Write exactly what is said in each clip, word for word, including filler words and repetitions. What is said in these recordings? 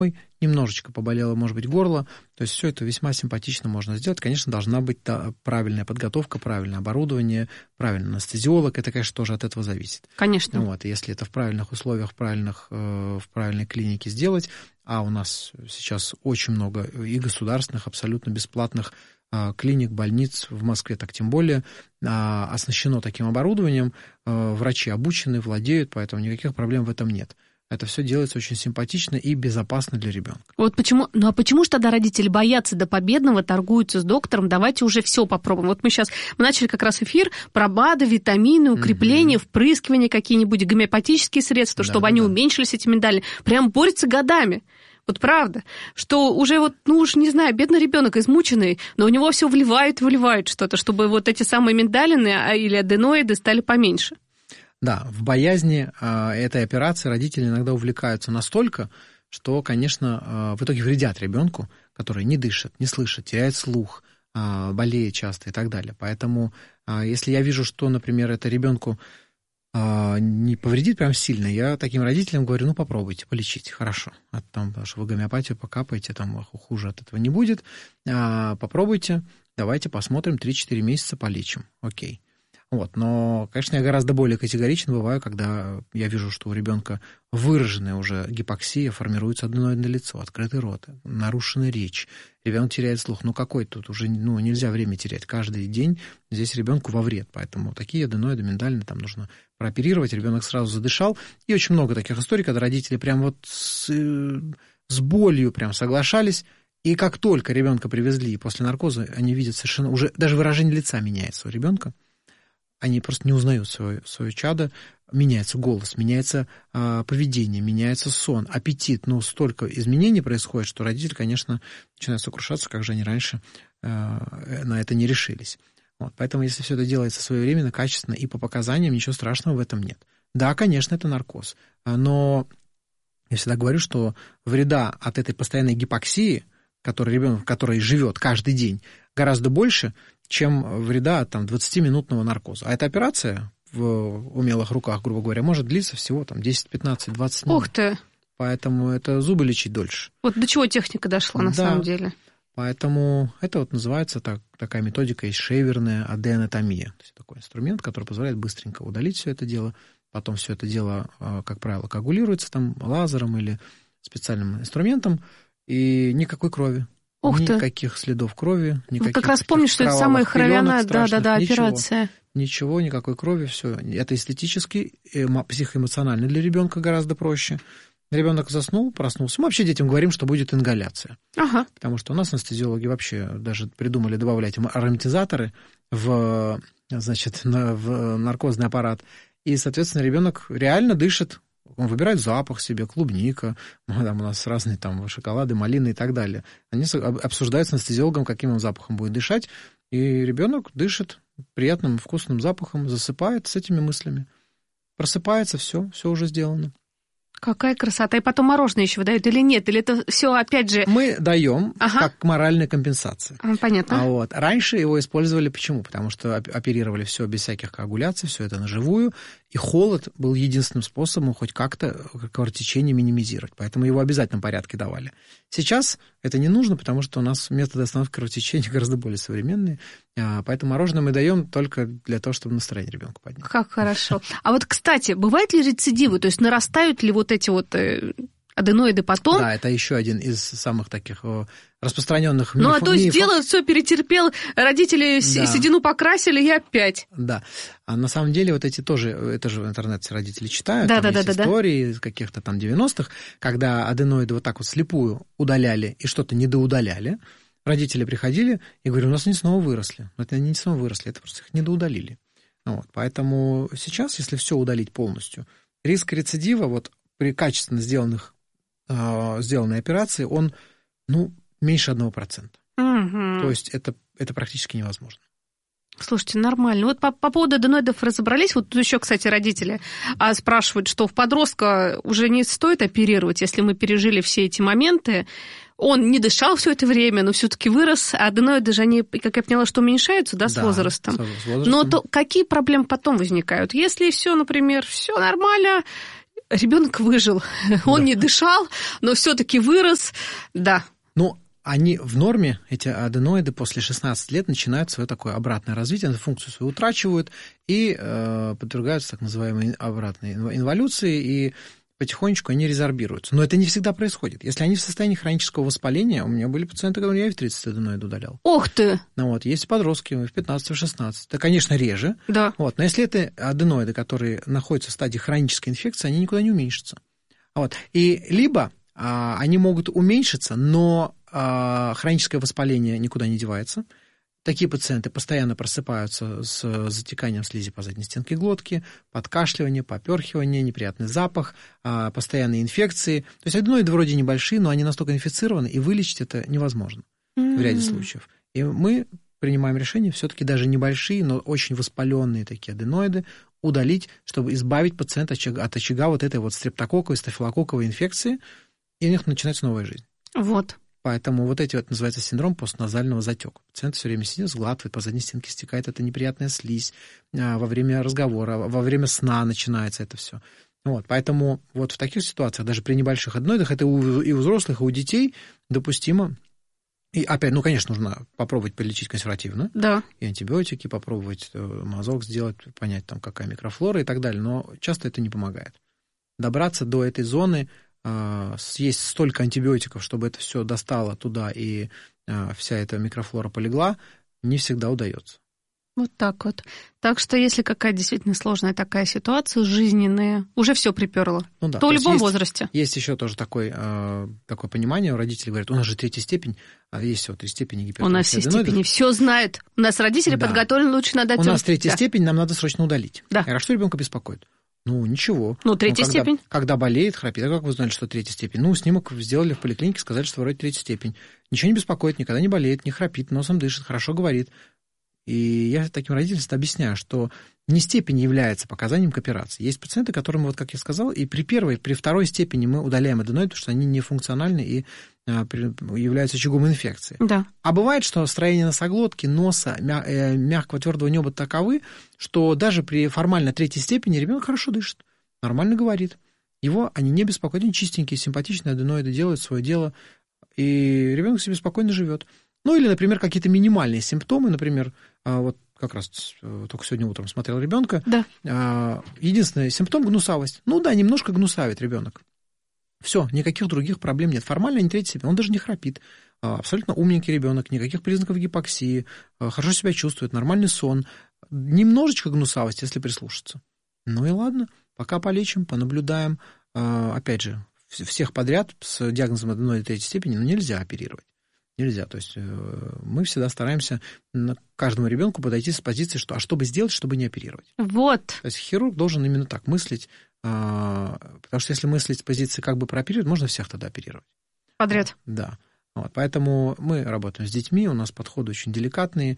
немножечко поболело, может быть, горло. То есть все это весьма симпатично можно сделать. Конечно, должна быть правильная подготовка, правильное оборудование, правильный анестезиолог. Это, конечно, тоже от этого зависит. Конечно. Вот, если это в правильных условиях, в, правильных, в правильной клинике сделать, а у нас сейчас очень много и государственных, абсолютно бесплатных клиник, больниц в Москве, так тем более, оснащено таким оборудованием, врачи обучены, владеют, поэтому никаких проблем в этом нет. Это все делается очень симпатично и безопасно для ребенка. Вот почему, ну а почему же тогда родители боятся до победного, торгуются с доктором, давайте уже все попробуем. Вот мы сейчас, мы начали как раз эфир про БАДы, витамины, укрепления, mm-hmm. впрыскивания, какие-нибудь гомеопатические средства, да, чтобы да, они да. уменьшились, эти миндали. Прям борются годами. Вот правда, что уже вот, ну уж не знаю, бедный ребенок измученный, но у него все вливают, выливают что-то, чтобы вот эти самые миндалины или аденоиды стали поменьше. Да, в боязни э, этой операции родители иногда увлекаются настолько, что, конечно, э, в итоге вредят ребенку, который не дышит, не слышит, теряет слух, э, болеет часто и так далее. Поэтому, э, если я вижу, что, например, это ребенку э, не повредит прям сильно, я таким родителям говорю, ну, попробуйте полечить, хорошо. А там, потому что вы гомеопатию покапаете, там хуже от этого не будет. Э, попробуйте, давайте посмотрим, три-четыре месяца полечим, окей. Вот, но, конечно, я гораздо более категоричен бываю, когда я вижу, что у ребенка выраженная уже гипоксия, формируется аденоидное лицо, открытый рот, нарушена речь, ребенок теряет слух. Ну, какой тут уже, ну, нельзя время терять. Каждый день здесь ребенку во вред. Поэтому такие аденоиды миндальные там нужно прооперировать, ребенок сразу задышал. И очень много таких историй, когда родители прям вот с, с болью прям соглашались. И как только ребенка привезли после наркоза, они видят совершенно уже, даже выражение лица меняется у ребенка. Они просто не узнают свое, свое чадо, меняется голос, меняется э, поведение, меняется сон, аппетит. Ну, столько изменений происходит, что родители, конечно, начинают сокрушаться, как же они раньше э, на это не решились. Вот, поэтому, если все это делается своевременно, качественно и по показаниям, ничего страшного в этом нет. Да, конечно, это наркоз, но я всегда говорю, что вреда от этой постоянной гипоксии, который ребенок, который живет каждый день, гораздо больше, чем вреда от там, двадцатиминутного наркоза. А эта операция в умелых руках, грубо говоря, может длиться всего там, десять, пятнадцать, двадцать минут. Ух ты! Поэтому это зубы лечить дольше. Вот до чего техника дошла на да. самом деле. Поэтому это вот называется так, такая методика, есть шейверная аденотомия. То есть такой инструмент, который позволяет быстренько удалить все это дело. Потом все это дело, как правило, коагулируется там лазером или специальным инструментом, и никакой крови. Ух никаких ты. следов крови, никаких. Как раз помню, что это самая кровяная да, да, да, операция. Ничего, никакой крови, все. Это эстетически, психоэмоционально для ребенка гораздо проще. Ребенок заснул, проснулся. Мы вообще детям говорим, что будет ингаляция. Ага. Потому что у нас анестезиологи вообще даже придумали добавлять ароматизаторы в, значит, в наркозный аппарат. И, соответственно, ребенок реально дышит. Он выбирает запах себе, клубника, там у нас разные там шоколады, малины и так далее. Они обсуждают с анестезиологом, каким он запахом будет дышать, и ребенок дышит приятным вкусным запахом, засыпает с этими мыслями. Просыпается, все, все уже сделано. Какая красота. И потом мороженое еще выдают или нет? Или это все опять же... Мы даем ага. как моральная компенсация. Понятно. А вот. Раньше его использовали почему? Потому что оперировали все без всяких коагуляций, все это наживую, и холод был единственным способом хоть как-то кровотечение минимизировать. Поэтому его в обязательном порядке давали. Сейчас это не нужно, потому что у нас методы остановки кровотечения гораздо более современные. Поэтому мороженое мы даем только для того, чтобы настроение ребенка поднять. Как хорошо. А вот, кстати, бывают ли рецидивы? То есть нарастают ли вот эти вот аденоиды потом? Да, это еще один из самых таких распространенных мифов. Ну, а то есть сделал, все перетерпел, родители да. седину покрасили, и опять. Да. А на самом деле вот эти тоже, это же в интернете родители читают, да, там да, есть да, истории да. из каких-то там девяностых, когда аденоиды вот так вот слепую удаляли и что-то недоудаляли. Родители приходили и говорили, у нас они снова выросли. Но это они не снова выросли, это просто их недоудалили. Вот. Поэтому сейчас, если все удалить полностью, риск рецидива вот при качественно сделанных, э, сделанной операции, он ну, меньше одного процента. Угу. То есть это, это практически невозможно. Слушайте, нормально. Вот по, по поводу аденоидов разобрались. Вот тут еще, кстати, родители а, спрашивают, что в подростка уже не стоит оперировать, если мы пережили все эти моменты. Он не дышал все это время, но все-таки вырос. А аденоиды же, они, как я поняла, что уменьшаются, да, с да, возрастом. С возрастом. Но то какие проблемы потом возникают? Если все, например, все нормально, ребенок выжил, он да. не дышал, но все-таки вырос, да. Ну, они в норме, эти аденоиды, после шестнадцати лет начинают свое такое обратное развитие, они функцию свою утрачивают и э, подвергаются так называемой обратной инволюции, и потихонечку они резорбируются. Но это не всегда происходит. Если они в состоянии хронического воспаления, у меня были пациенты, которые я в тридцать аденоид удалял. Ох ты! Ну, вот, есть подростки в пятнадцать, в шестнадцать. Это, конечно, реже. Да. Вот, но если это аденоиды, которые находятся в стадии хронической инфекции, они никуда не уменьшатся. Вот. И либо а, они могут уменьшиться, но а, хроническое воспаление никуда не девается. Такие пациенты постоянно просыпаются с затеканием слизи по задней стенке глотки, подкашливание, поперхивание, неприятный запах, постоянные инфекции. То есть аденоиды вроде небольшие, но они настолько инфицированы, и вылечить это невозможно mm-hmm. в ряде случаев. И мы принимаем решение все-таки даже небольшие, но очень воспаленные такие аденоиды удалить, чтобы избавить пациента от очага вот этой вот стрептококковой, стафилококковой инфекции, и у них начинается новая жизнь. Вот. Поэтому вот эти вот называется синдром постназального затека. Пациент все время сидит, сглатывает, по задней стенке стекает эта неприятная слизь, во время разговора, во время сна начинается это все. Вот, поэтому вот в таких ситуациях, даже при небольших аденоидах, это и у взрослых, и у детей допустимо. И опять, ну, конечно, нужно попробовать полечить консервативно. Да. И антибиотики, попробовать мазок сделать, понять, там, какая микрофлора и так далее. Но часто это не помогает. Добраться до этой зоны, съесть столько антибиотиков, чтобы это все достало туда и вся эта микрофлора полегла, не всегда удается. Вот так вот. Так что если какая-то действительно сложная такая ситуация, жизненная, уже все приперло, ну да, то, то в любом есть, возрасте. Есть еще тоже такое, такое понимание, у родителей говорят, у нас же третья степень, а есть всего три степени гипертрофии. У нас все степени, все знают. У нас родители да. подготовлены, лучше надо... У нас третья да. степень, нам надо срочно удалить. Да. А что ребенка беспокоит? Ну, ничего. Ну, третья ну, когда, степень. Когда болеет, храпит. А как вы узнали, что третья степень? Ну, снимок сделали в поликлинике, сказали, что вроде третья степень. Ничего не беспокоит, никогда не болеет, не храпит, носом дышит, хорошо говорит. И я таким родителям объясняю, что не степень является показанием к операции. Есть пациенты, которым, вот как я сказал, и при первой, при второй степени мы удаляем аденоид, потому что они нефункциональны и а, при, являются очагом инфекции. Да. А бывает, что строение носоглотки, носа, мя, э, мягкого твердого неба таковы, что даже при формально третьей степени ребенок хорошо дышит, нормально говорит. Его они не беспокоят, они чистенькие, симпатичные аденоиды делают свое дело, и ребенок себе спокойно живет. Ну, или, например, какие-то минимальные симптомы, например, вот как раз только сегодня утром смотрел ребенка. Да. Единственный симптом – гнусавость. Ну да, немножко гнусавит ребенок. Все, никаких других проблем нет. Формально не третья степень, он даже не храпит. Абсолютно умненький ребенок, никаких признаков гипоксии, хорошо себя чувствует, нормальный сон. Немножечко гнусавость, если прислушаться. Ну и ладно, пока полечим, понаблюдаем. Опять же, всех подряд с диагнозом аденоида третьей степени ну, нельзя оперировать. Нельзя. То есть мы всегда стараемся к каждому ребенку подойти с позиции, что а что бы сделать, чтобы не оперировать. Вот. То есть хирург должен именно так мыслить, потому что если мыслить с позиции как бы прооперировать, можно всех тогда оперировать. Подряд. Да. Вот. Поэтому мы работаем с детьми, у нас подходы очень деликатные,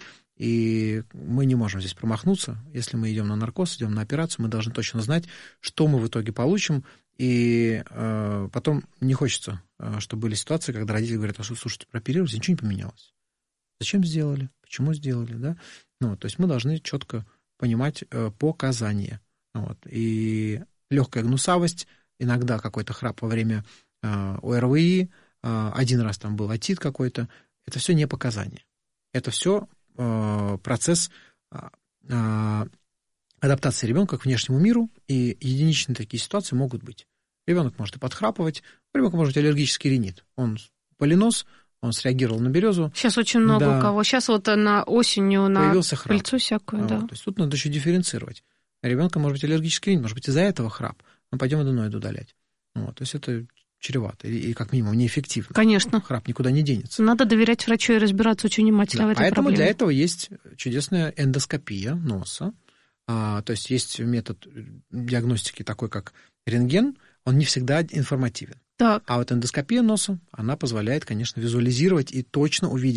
и мы не можем здесь промахнуться. Если мы идем на наркоз, идем на операцию, мы должны точно знать, что мы в итоге получим. И э, потом не хочется, чтобы были ситуации, когда родители говорят, а что, слушайте, прооперировались, ничего не поменялось. Зачем сделали? Почему сделали? Да? Ну, то есть мы должны четко понимать э, показания. Вот. И легкая гнусавость, иногда какой-то храп во время э, ОРВИ, э, один раз там был отит какой-то, это все не показания. Это все э, процесс э, адаптации ребенка к внешнему миру, и единичные такие ситуации могут быть. Ребенок может и подхрапывать, у ребенка может быть аллергический ринит. Он полинос, он среагировал на березу. Сейчас очень много да. у кого. Сейчас вот на осенью на появился храп. Пыльцу всякую, да. Вот. То есть тут надо еще дифференцировать. У ребенка может быть аллергический ринит, может быть из-за этого храп. Мы пойдем аденоид удалять. Вот. То есть это чревато и, и как минимум неэффективно. Конечно. Храп никуда не денется. Надо доверять врачу и разбираться очень внимательно да, в этой поэтому проблеме. Для этого есть чудесная эндоскопия носа. А, то есть есть метод диагностики такой, как рентген, он не всегда информативен. Так. А вот эндоскопия носа, она позволяет, конечно, визуализировать и точно увидеть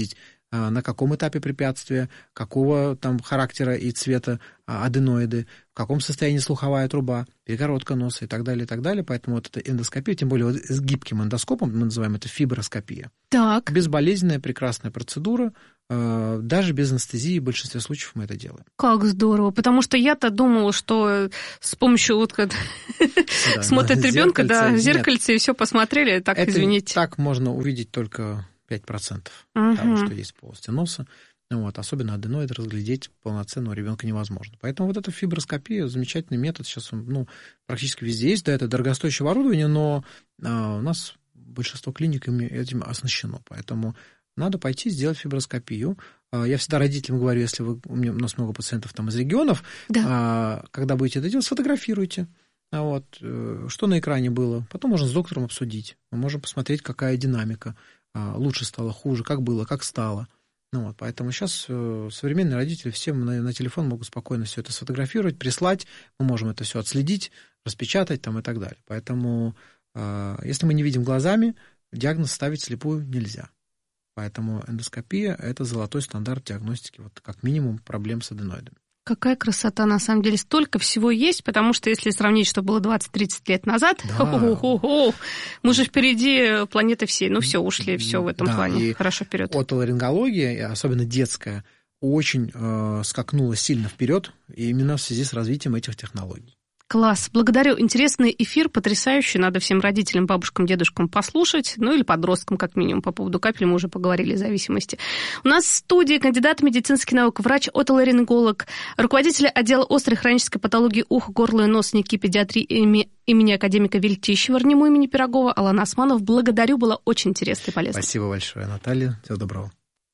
на каком этапе препятствия, какого там характера и цвета аденоиды, в каком состоянии слуховая труба, перегородка носа и так далее, и так далее. Поэтому вот эта эндоскопия, тем более вот с гибким эндоскопом, мы называем это фиброскопия. Так. Безболезненная, прекрасная процедура, даже без анестезии в большинстве случаев мы это делаем. Как здорово, потому что я-то думала, что с помощью вот когда да, смотрят ребенка, да, зеркальце и все посмотрели, так, это извините. Так можно увидеть только пять процентов угу. того, что есть в полости носа. Вот, особенно аденоид разглядеть полноценного ребенка невозможно. Поэтому вот эта фиброскопия замечательный метод. Сейчас он ну, практически везде есть. Да, это дорогостоящее оборудование, но а, у нас большинство клиник этим оснащено. Поэтому надо пойти сделать фиброскопию. Я всегда родителям говорю, если вы, у, меня, у нас много пациентов там из регионов, да. когда будете это делать, сфотографируйте. Вот, что на экране было. Потом можно с доктором обсудить. Мы можем посмотреть, какая динамика. Лучше стало, хуже, как было, как стало. Ну, вот, поэтому сейчас современные родители все на, на телефон могут спокойно все это сфотографировать, прислать. Мы можем это все отследить, распечатать там, и так далее. Поэтому, если мы не видим глазами, диагноз ставить слепую нельзя. Поэтому эндоскопия – это золотой стандарт диагностики, вот как минимум проблем с аденоидами. Какая красота, на самом деле, столько всего есть, потому что если сравнить, что было двадцать-тридцать лет назад, да. мы же впереди планеты всей, ну все, ушли, все в этом да, плане, хорошо вперед. Отоларингология, особенно детская, очень э, скакнула сильно вперед, именно в связи с развитием этих технологий. Класс. Благодарю. Интересный эфир, потрясающий. Надо всем родителям, бабушкам, дедушкам послушать. Ну, или подросткам, как минимум. По поводу капель мы уже поговорили, в зависимости. У нас в студии кандидат медицинских наук, врач-отоларинголог, руководитель отдела острой хронической патологии уха, горла и носа педиатрии имени академика Вельтищева, РНИМУ имени Пирогова, Алан Османов. Благодарю. Было очень интересно и полезно. Спасибо большое, Наталья. Всего доброго.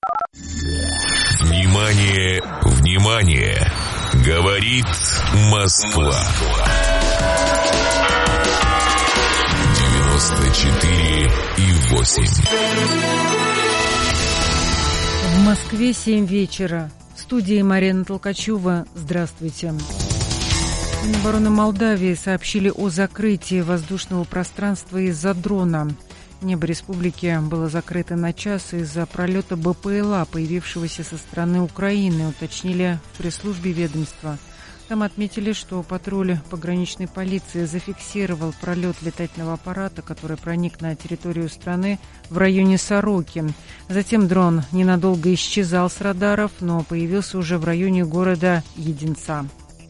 Внимание, внимание! Говорит Москва. девяносто четыре и восемь. В Москве семь вечера. В студии Марина Толкачева. Здравствуйте. Минобороны Молдавии сообщили о закрытии воздушного пространства из-за дрона. Небо республики было закрыто на час из-за пролета БПЛА, появившегося со стороны Украины, уточнили в пресс-службе ведомства. Там отметили, что патруль пограничной полиции зафиксировал пролет летательного аппарата, который проник на территорию страны в районе Сороки. Затем дрон ненадолго исчезал с радаров, но появился уже в районе города Единца.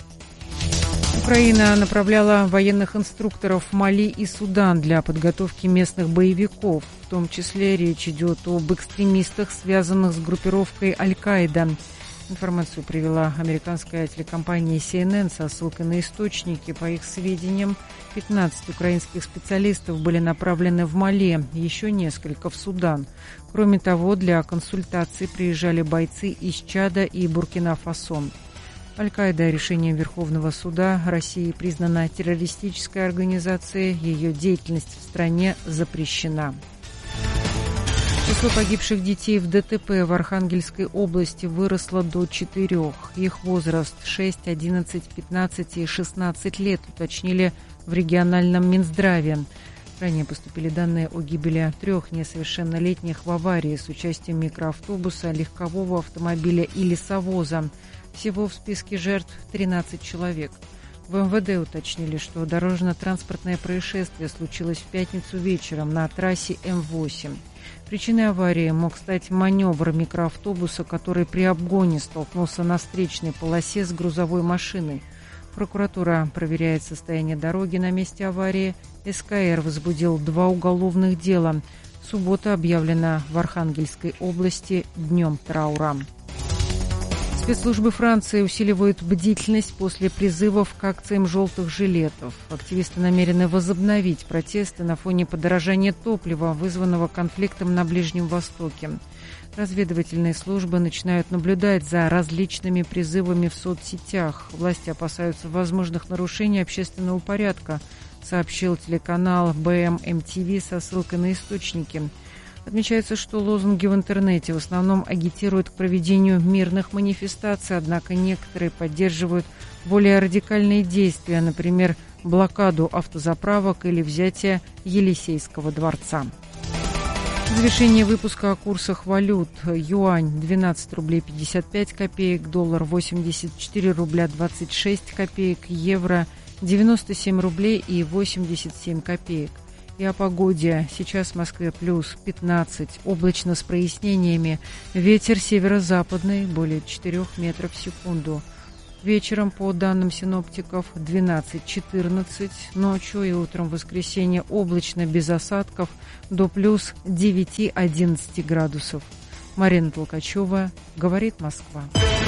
Украина направляла военных инструкторов в Мали и Судан для подготовки местных боевиков. В том числе речь идет об экстремистах, связанных с группировкой Аль-Каида. Информацию привела американская телекомпания си эн эн со ссылкой на источники. По их сведениям, пятнадцать украинских специалистов были направлены в Мали, еще несколько в Судан. Кроме того, для консультаций приезжали бойцы из Чада и Буркина-Фасо. Аль-Каида решением Верховного суда России признана террористической организацией, ее деятельность в стране запрещена. Число погибших детей в ДТП в Архангельской области выросло до четырех. Их возраст шесть, одиннадцать, пятнадцать и шестнадцать лет, уточнили в региональном Минздраве. Ранее поступили данные о гибели трех несовершеннолетних в аварии с участием микроавтобуса, легкового автомобиля и лесовоза. Всего в списке жертв тринадцать человек. В эм вэ дэ уточнили, что дорожно-транспортное происшествие случилось в пятницу вечером на трассе эм восемь. Причиной аварии мог стать маневр микроавтобуса, который при обгоне столкнулся на встречной полосе с грузовой машиной. Прокуратура проверяет состояние дороги на месте аварии. эс ка эр возбудил два уголовных дела. Суббота объявлена в Архангельской области днем траура. Спецслужбы Франции усиливают бдительность после призывов к акциям желтых жилетов. Активисты намерены возобновить протесты на фоне подорожания топлива, вызванного конфликтом на Ближнем Востоке. Разведывательные службы начинают наблюдать за различными призывами в соцсетях. Власти опасаются возможных нарушений общественного порядка, сообщил телеканал бэ эм эм ти ви со ссылкой на источники. Отмечается, что лозунги в интернете в основном агитируют к проведению мирных манифестаций, однако некоторые поддерживают более радикальные действия, например, блокаду автозаправок или взятие Елисейского дворца. Завершение выпуска о курсах валют. Юань двенадцать рублей пятьдесят пять копеек, доллар восемьдесят четыре рубля двадцать шесть копеек, евро девяносто семь рублей и восемьдесят семь копеек. И о погоде. Сейчас в Москве плюс пятнадцать, облачно с прояснениями. Ветер северо-западный, более четыре метров в секунду. Вечером, по данным синоптиков, двенадцать-четырнадцать. Ночью и утром в воскресенье облачно, без осадков, до плюс девять-одиннадцать градусов. Марина Толкачева, «Говорит Москва».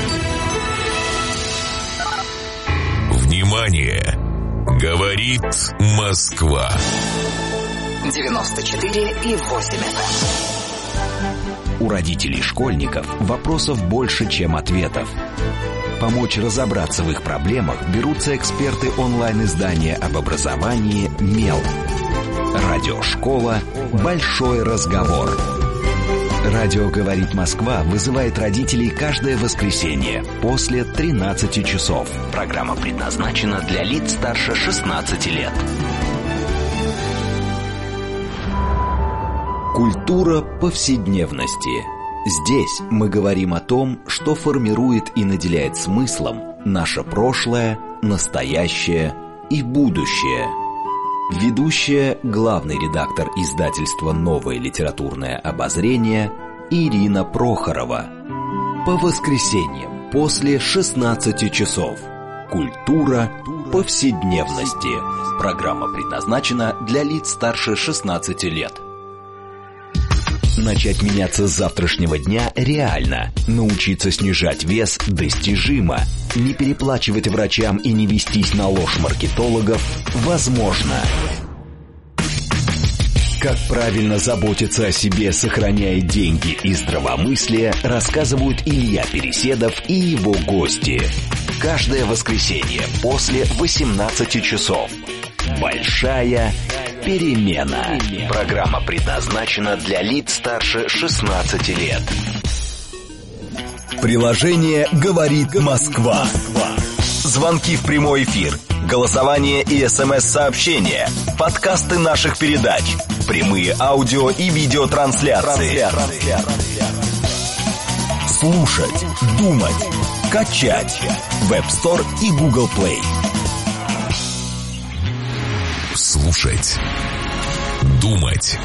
Внимание! Говорит Москва. девяносто четыре и восемь эф эм. У родителей школьников вопросов больше, чем ответов. Помочь разобраться в их проблемах берутся эксперты онлайн-издания об образовании «Мел». Радиошкола «Большой разговор». Радио «Говорит Москва» вызывает родителей каждое воскресенье после тринадцати часов. Программа предназначена для лиц старше шестнадцати лет. Культура повседневности. Здесь мы говорим о том, что формирует и наделяет смыслом наше прошлое, настоящее и будущее. Ведущая, главный редактор издательства «Новое литературное обозрение» Ирина Прохорова. По воскресеньям после шестнадцати часов. Культура повседневности. Программа предназначена для лиц старше шестнадцати лет. Начать меняться с завтрашнего дня реально. Научиться снижать вес достижимо. Не переплачивать врачам и не вестись на ложь маркетологов возможно. Как правильно заботиться о себе, сохраняя деньги и здравомыслие, рассказывают Илья Переседов и его гости. Каждое воскресенье после восемнадцати часов. Большая перемена. Программа предназначена для лиц старше шестнадцати лет. Приложение «Говорит Москва». Звонки в прямой эфир, голосование и смс-сообщения, подкасты наших передач, прямые аудио и видеотрансляции. Слушать, думать, качать. Web Store и Google Play. Слушать, думать,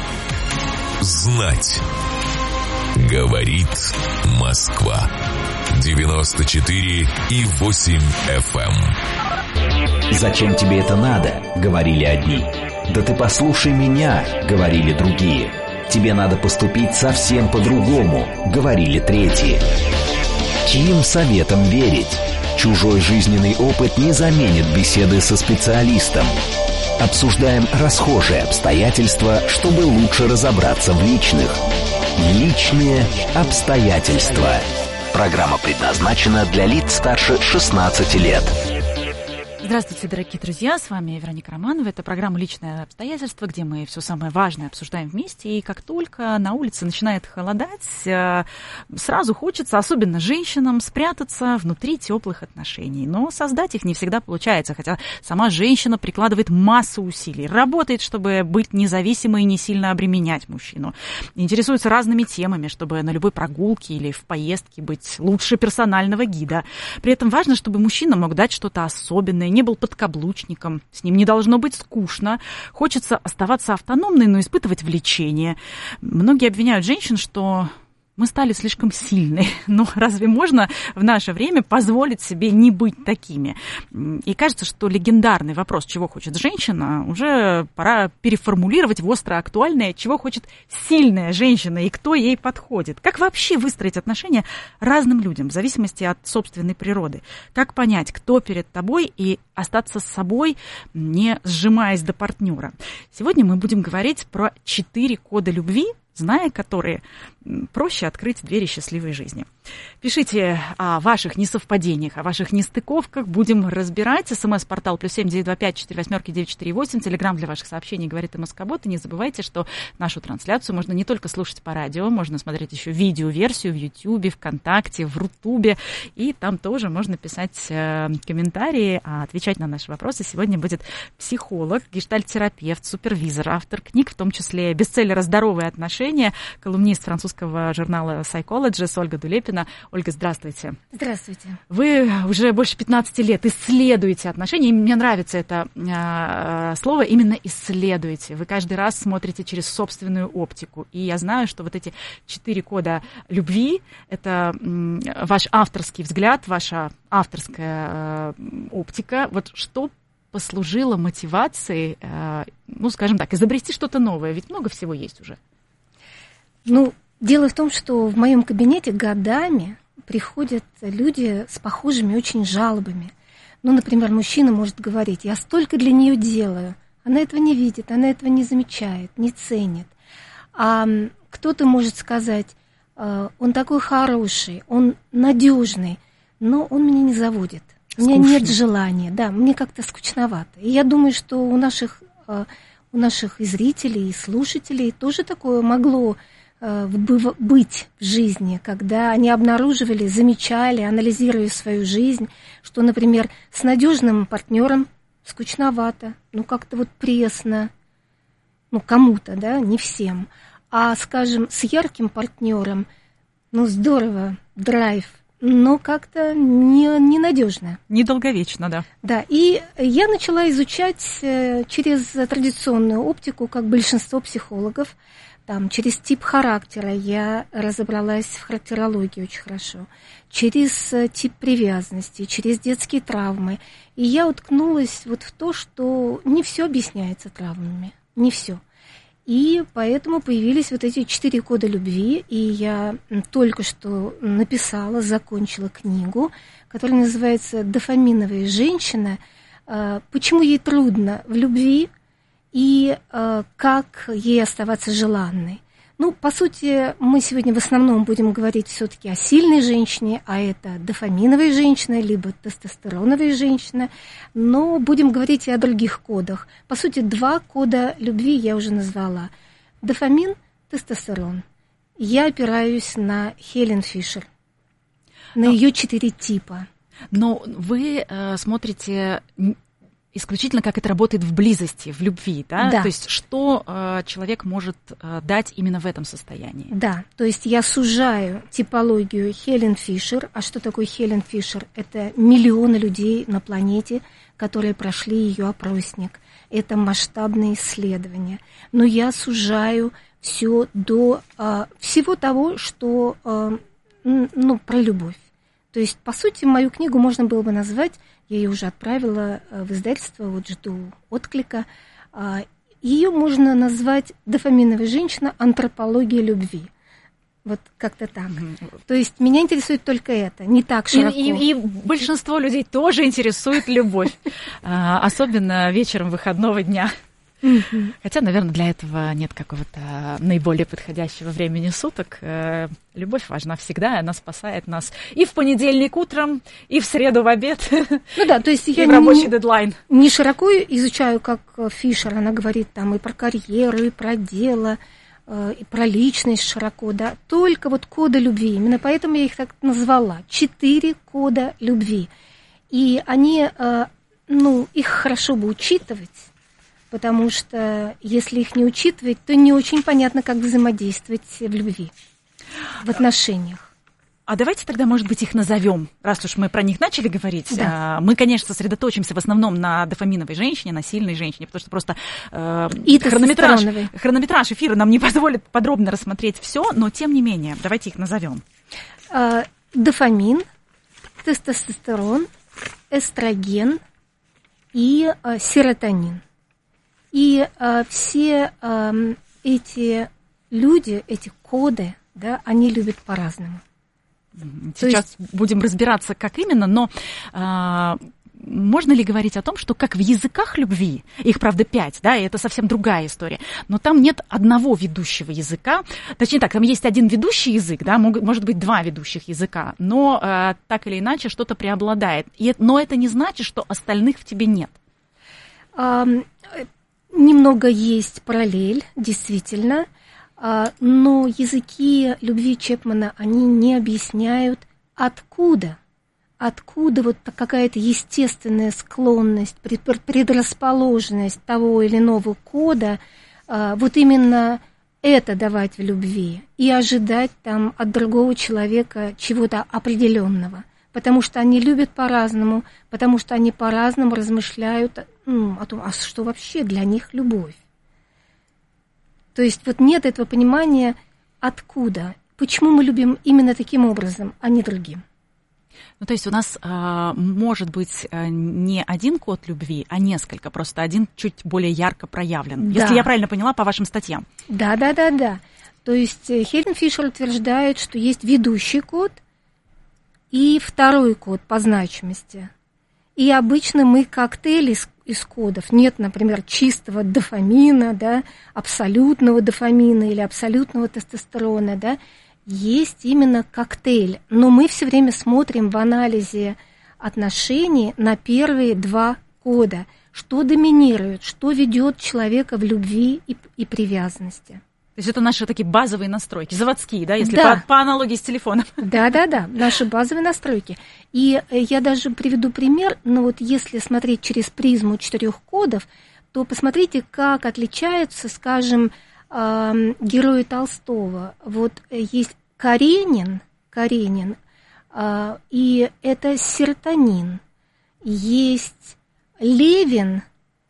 знать. Говорит Москва. девяносто четыре и восемь эф эм. «Зачем тебе это надо?» — говорили одни. «Да ты послушай меня!» — говорили другие. «Тебе надо поступить совсем по-другому!» — говорили третьи. Чьим советам верить? Чужой жизненный опыт не заменит беседы со специалистом. Обсуждаем расхожие обстоятельства, чтобы лучше разобраться в личных. Личные обстоятельства. Программа предназначена для лиц старше шестнадцати лет. Здравствуйте, дорогие друзья, с вами Вероника Романова. Это программа «Личные обстоятельства», где мы все самое важное обсуждаем вместе. И как только на улице начинает холодать, сразу хочется, особенно женщинам, спрятаться внутри теплых отношений. Но создать их не всегда получается, хотя сама женщина прикладывает массу усилий, работает, чтобы быть независимой и не сильно обременять мужчину. Интересуется разными темами, чтобы на любой прогулке или в поездке быть лучше персонального гида. При этом важно, чтобы мужчина мог дать что-то особенное, не был подкаблучником, с ним не должно быть скучно, хочется оставаться автономной, но испытывать влечение. Многие обвиняют женщин, что мы стали слишком сильны. Но разве можно в наше время позволить себе не быть такими? И кажется, что легендарный вопрос, чего хочет женщина, уже пора переформулировать в остро актуальное, чего хочет сильная женщина и кто ей подходит. Как вообще выстроить отношения разным людям в зависимости от собственной природы? Как понять, кто перед тобой, и остаться с собой, не сжимаясь до партнера? Сегодня мы будем говорить про четыре кода любви, зная которые, проще открыть двери счастливой жизни. Пишите о ваших несовпадениях, о ваших нестыковках. Будем разбирать. СМС-портал плюс семь девять два пять четыре восьмерки девять четыре восемь. Телеграм для ваших сообщений «Говорит МСК-бот». И не забывайте, что нашу трансляцию можно не только слушать по радио, можно смотреть еще видеоверсию в Ютьюбе, ВКонтакте, в Рутубе. И там тоже можно писать э, комментарии, а отвечать на наши вопросы. Сегодня будет психолог, гештальт-терапевт, супервизор, автор книг, в том числе бестселлера «Здоровые отношения», отношения, колумнист французского журнала Psychologist Ольга Дулепина. Ольга, здравствуйте. Здравствуйте. Вы уже больше пятнадцати лет исследуете отношения, и мне нравится это э, слово, именно исследуете. Вы каждый раз смотрите через собственную оптику, и я знаю, что вот эти четыре кода любви — это э, ваш авторский взгляд, ваша авторская э, оптика. Вот что послужило мотивацией, э, ну, скажем так, изобрести что-то новое? Ведь много всего есть уже. Ну, дело в том, что в моем кабинете годами приходят люди с похожими очень жалобами. Ну, например, мужчина может говорить: я столько для нее делаю. Она этого не видит, она этого не замечает, не ценит. А кто-то может сказать: он такой хороший, он надежный, но он меня не заводит. У меня нет желания, да, мне как-то скучновато. И я думаю, что у наших, у наших и зрителей, и слушателей тоже такое могло быть в жизни, когда они обнаруживали, замечали, анализируя свою жизнь, что, например, с надежным партнером скучновато, ну как-то вот пресно, ну кому-то, да, не всем. А, скажем, с ярким партнером, ну здорово, драйв, но как-то не, ненадежно. Недолговечно, да. Да, и я начала изучать через традиционную оптику, как большинство психологов. Там, через тип характера я разобралась в характерологии очень хорошо, через тип привязанности, через детские травмы. И я уткнулась вот в то, что не все объясняется травмами, не все. И поэтому появились вот эти четыре кода любви, и я только что написала, закончила книгу, которая называется «Дофаминовая женщина. Почему ей трудно в любви и как ей оставаться желанной». Ну, по сути, мы сегодня в основном будем говорить все-таки о сильной женщине, а это дофаминовая женщина, либо тестостероновая женщина, но будем говорить и о других кодах. По сути, два кода любви я уже назвала. Дофамин, тестостерон. Я опираюсь на Хелен Фишер, на но... ее четыре типа. Но вы э, смотрите... исключительно, как это работает в близости, в любви, да? Да. То есть, что э, человек может э, дать именно в этом состоянии? Да, то есть я сужаю типологию Хелен Фишер. А что такое Хелен Фишер? Это миллионы людей на планете, которые прошли ее опросник. Это масштабные исследования. Но я сужаю все до э, всего того, что э, ну, про любовь. То есть, по сути, мою книгу можно было бы назвать, я ее уже отправила в издательство, вот жду отклика, ее можно назвать «Дофаминовая женщина. Антропология любви». Вот как-то так. Mm-hmm. То есть меня интересует только это, не так широко. И, и, и большинство людей тоже интересует любовь, особенно вечером выходного дня. Mm-hmm. Хотя, наверное, для этого нет какого-то наиболее подходящего времени суток. Любовь важна всегда, и она спасает нас и в понедельник утром, и в среду в обед, ну да, то есть и я в рабочий не, дедлайн. Не широко изучаю, как Фишер, она говорит там и про карьеру, и про дело, и про личность широко, да, только вот коды любви. Именно поэтому я их так назвала. Четыре кода любви. И они, ну, их хорошо бы учитывать, потому что если их не учитывать, то не очень понятно, как взаимодействовать в любви, в отношениях. А давайте тогда, может быть, их назовем, раз уж мы про них начали говорить. Да. Мы, конечно, сосредоточимся в основном на дофаминовой женщине, на сильной женщине, потому что просто э, И хронометраж, хронометраж эфира нам не позволит подробно рассмотреть все, но тем не менее, давайте их назовем. А, дофамин, тестостерон, эстроген и а, серотонин. И а, все а, эти люди, эти коды, да, они любят по-разному. Сейчас есть... будем разбираться, как именно, но а, можно ли говорить о том, что как в языках любви, их, правда, пять, да, и это совсем другая история, но там нет одного ведущего языка, точнее так, там есть один ведущий язык, да, может быть, два ведущих языка, но а, так или иначе что-то преобладает. И, но это не значит, что остальных в тебе нет. А, немного есть параллель, действительно. Но языки любви Чепмана, они не объясняют, откуда, откуда вот какая-то естественная склонность, предрасположенность того или иного кода вот именно это давать в любви и ожидать там от другого человека чего-то определенного. Потому что они любят по-разному, потому что они по-разному размышляют ну, о том, а что вообще для них любовь. То есть вот нет этого понимания, откуда, почему мы любим именно таким образом, а не другим. Ну, то есть у нас а, может быть а, не один код любви, а несколько, просто один чуть более ярко проявлен. Да. Если я правильно поняла по вашим статьям. Да, да, да, да. То есть Хелен Фишер утверждает, что есть ведущий код и второй код по значимости. И обычно мы коктейль из, из кодов. Нет, например, чистого дофамина, да, абсолютного дофамина или абсолютного тестостерона, да. Есть именно коктейль. Но мы все время смотрим в анализе отношений на первые два кода. Что доминирует, что ведет человека в любви и, и привязанности. То есть это наши такие базовые настройки, заводские, да, если да. по, по аналогии с телефоном. Да-да-да, наши базовые настройки. И я даже приведу пример, но вот если смотреть через призму четырех кодов, то посмотрите, как отличаются, скажем, герои Толстого. Вот есть Каренин, Каренин, и это серотонин. Есть Левин,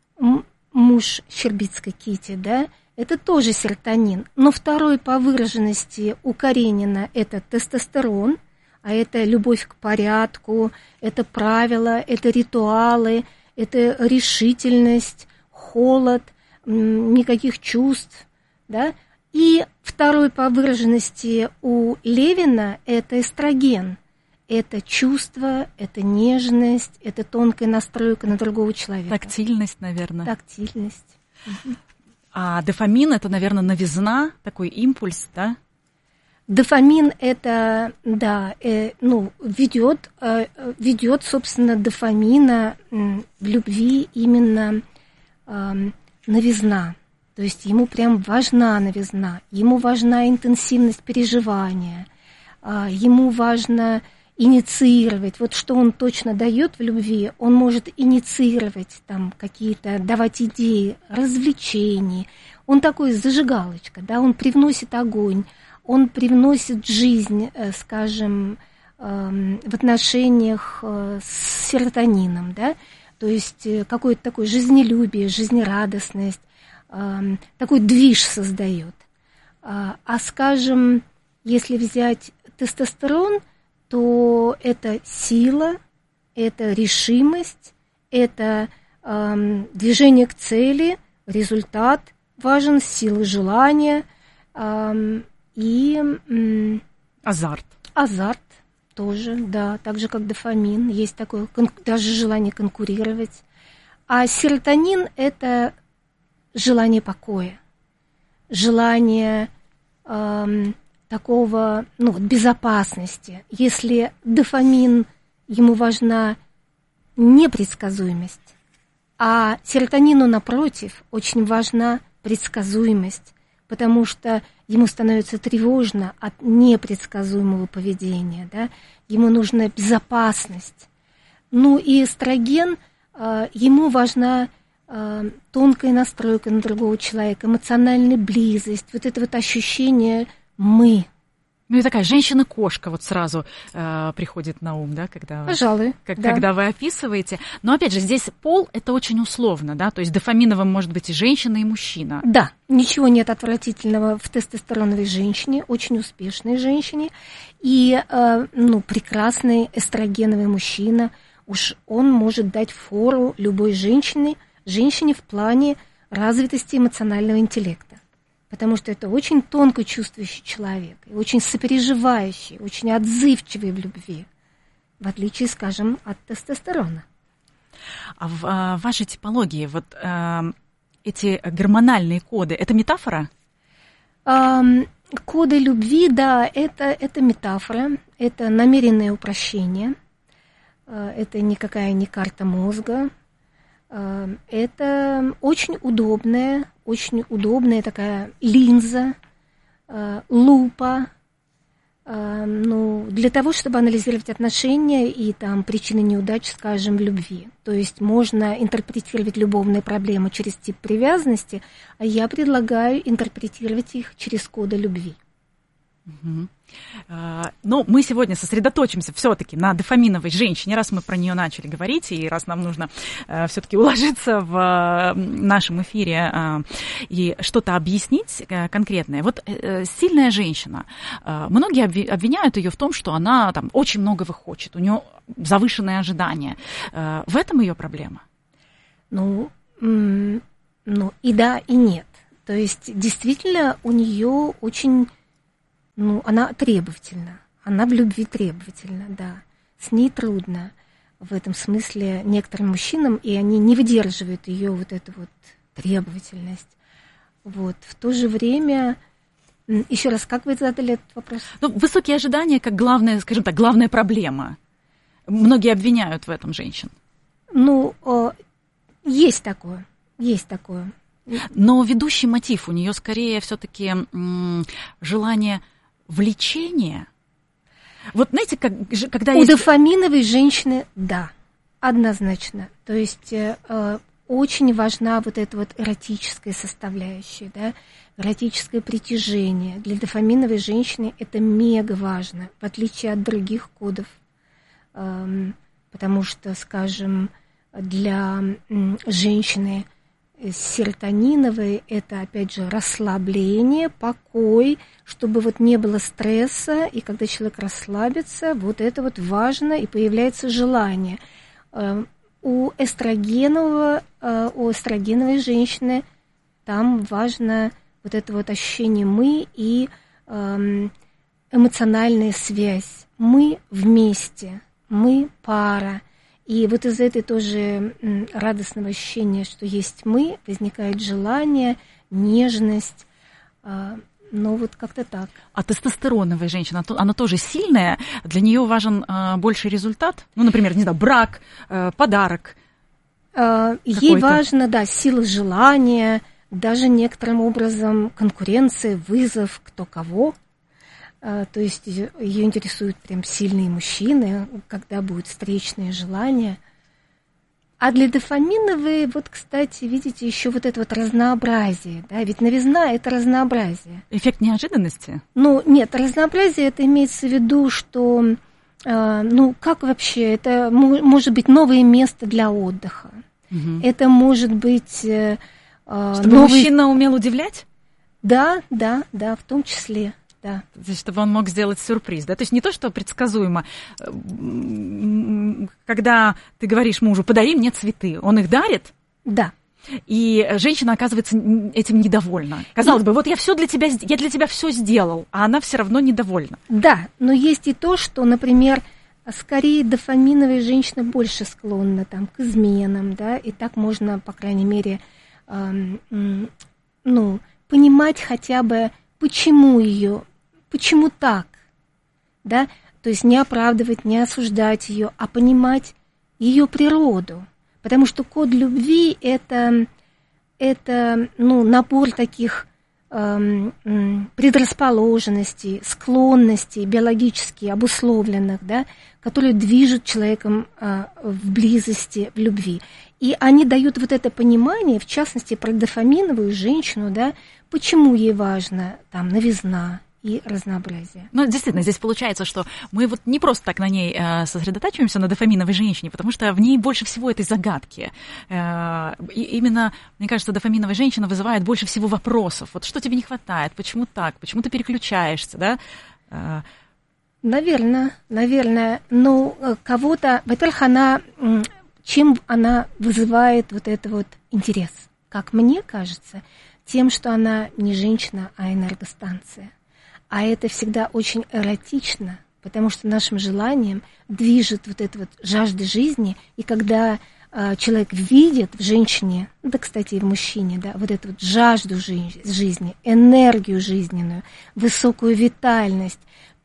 муж Щербицкой Кити, да, это тоже серотонин. Но второй по выраженности у Каренина это тестостерон, а это любовь к порядку, это правила, это ритуалы, это решительность, холод, никаких чувств, да. И второй по выраженности у Левина это эстроген. Это чувство, это нежность, это тонкая настройка на другого человека. Тактильность, наверное. Тактильность. А дофамин – это, наверное, новизна, такой импульс, да? Дофамин – это, да, э, ну, ведет, э, ведет, собственно, дофамина э, в любви именно э, новизна. То есть ему прям важна новизна, ему важна интенсивность переживания, э, ему важно инициировать. Вот что он точно дает в любви, он может инициировать там какие-то, давать идеи, развлечений. Он такой зажигалочка, да, он привносит огонь, он привносит жизнь, скажем, в отношениях с серотонином, да, то есть какое-то такое жизнелюбие, жизнерадостность, такой движ создает. А, скажем, если взять тестостерон, то это сила, это решимость, это э, движение к цели, результат важен, сила желания э, и... Э, азарт. Азарт тоже, да, так же, как дофамин, есть такое кон- даже желание конкурировать. А серотонин – это желание покоя, желание... Э, такого, ну, безопасности. Если дофамин, ему важна непредсказуемость, а серотонину, напротив, очень важна предсказуемость, потому что ему становится тревожно от непредсказуемого поведения, да? Ему нужна безопасность. Ну и эстроген, ему важна тонкая настройка на другого человека, эмоциональная близость, вот это вот ощущение «мы». Ну и такая женщина-кошка вот сразу э, приходит на ум, да, когда, Пожалуй, как, да. когда вы описываете. Но опять же, здесь пол – это очень условно, да, то есть дофаминовым может быть и женщина, и мужчина. Да, ничего нет отвратительного в тестостероновой женщине, очень успешной женщине, и э, ну, прекрасный эстрогеновый мужчина, уж он может дать фору любой женщине, женщине в плане развитости эмоционального интеллекта. Потому что это очень тонко чувствующий человек, и очень сопереживающий, очень отзывчивый в любви, в отличие, скажем, от тестостерона. А в а, вашей типологии вот а, эти гормональные коды – это метафора? А, коды любви, да, это, это метафора, это намеренное упрощение, это никакая не карта мозга. Это очень удобная, очень удобная такая линза, лупа, ну, для того, чтобы анализировать отношения и там причины неудач, скажем, в любви. То есть можно интерпретировать любовные проблемы через тип привязанности, а я предлагаю интерпретировать их через коды любви. Угу. Но мы сегодня сосредоточимся все-таки на дофаминовой женщине, раз мы про нее начали говорить, и раз нам нужно все-таки уложиться в нашем эфире и что-то объяснить конкретное. Вот сильная женщина, многие обвиняют ее в том, что она там очень многого хочет, у нее завышенные ожидания. В этом ее проблема? Ну, ну и да, и нет. То есть действительно у нее очень... Ну, она требовательна, она в любви требовательна, да. С ней трудно в этом смысле некоторым мужчинам, и они не выдерживают ее вот эту вот требовательность. Вот. В то же время, еще раз, как вы задали этот вопрос? Ну, высокие ожидания как главная, скажем так, главная проблема. Многие обвиняют в этом женщин. Ну, есть такое, есть такое. Но ведущий мотив у нее скорее все-таки м- желание влечения. Вот знаете, как, когда у есть... дофаминовой женщины, да, однозначно. То есть э, очень важна вот эта вот эротическая составляющая, да, эротическое притяжение. Для дофаминовой женщины это мега важно, в отличие от других кодов. Э, потому что, скажем, для э, женщины серотониновые это, опять же, расслабление, покой, чтобы вот не было стресса, и когда человек расслабится, вот это вот важно, и появляется желание. У эстрогенового, у эстрогеновой женщины там важно вот это вот ощущение «мы» и эмоциональная связь. Мы вместе, мы пара. И вот из этой тоже радостного ощущения, что есть мы, возникает желание, нежность, ну вот как-то так. А тестостероновая женщина, она тоже сильная, для нее важен больший результат? Ну, например, не знаю, брак, подарок. Ей важно, да, сила желания, даже некоторым образом конкуренция, вызов, кто кого. То есть ее интересуют прям сильные мужчины, когда будут встречные желания. А для дофаминовой, вот, кстати, видите, еще вот это вот разнообразие, да, ведь новизна – это разнообразие. Эффект неожиданности? Ну, нет, разнообразие – это имеется в виду, что, э, ну, как вообще, это может быть новое место для отдыха. Угу. Это может быть… Э, Чтобы новый... мужчина умел удивлять? Да, да, да, в том числе. Да. Чтобы он мог сделать сюрприз, да? То есть не то, что предсказуемо. Когда ты говоришь мужу, подари мне цветы, он их дарит? Да. И женщина оказывается этим недовольна. Казалось и... бы, вот я все для тебя, я для тебя все сделал, а она все равно недовольна. Да, но есть и то, что, например, скорее дофаминовая женщина больше склонна там, к изменам, да, и так можно, по крайней мере, эм, ну, понимать хотя бы, почему ее, почему так, да, то есть не оправдывать, не осуждать ее, а понимать ее природу, потому что код любви это, это ну, набор таких эм, предрасположенностей, склонностей биологически обусловленных, да, которые движут человеком э, в близости, в любви. И они дают вот это понимание, в частности, про дофаминовую женщину, да, почему ей важно там новизна и разнообразие. Ну, действительно, здесь получается, что мы вот не просто так на ней э, сосредотачиваемся, на дофаминовой женщине, потому что в ней больше всего этой загадки. Э, и именно, мне кажется, дофаминовая женщина вызывает больше всего вопросов. Вот что тебе не хватает, почему так, почему ты переключаешься, да? Э, Наверное, наверное. Но кого-то, во-первых, она, чем она вызывает вот это вот интерес? Как мне кажется, тем, что она не женщина, а энергостанция. А это всегда очень эротично, потому что нашим желанием движет вот эта вот жажда жизни. И когда э, человек видит в женщине, да, кстати, и в мужчине, да, вот эту вот жажду жи- жизни, энергию жизненную, высокую витальность,